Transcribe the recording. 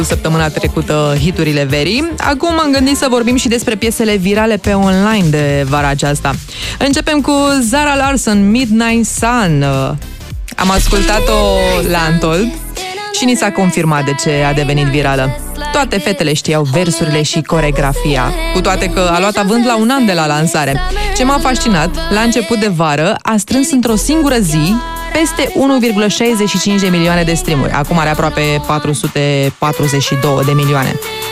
săptămâna trecută hiturile verii. Acum am gândit să vorbim și despre piesele virale pe online de vara aceasta. Începem cu Zara Larsson, Midnight Sun. Am ascultat-o la Untold și ni s-a confirmat de ce a devenit virală. Toate fetele știau versurile și coregrafia, cu toate că a luat avânt la un an de la lansare. Ce m-a fascinat, la început de vară a strâns într-o singură zi peste 1,65 de milioane de streamuri. Acum are aproape 442 de milioane.